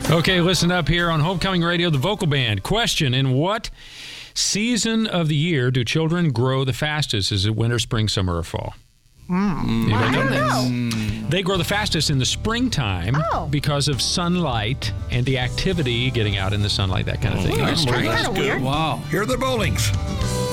Okay, listen up here on Homecoming Radio, the Vocal Band. Question: in what season of the year do children grow the fastest? Is it winter, spring, summer, or fall? I don't know. They grow the fastest in the springtime because of sunlight and the activity, getting out in the sunlight, that kind of thing. That's kind of weird. Wow. Here are the bowlings.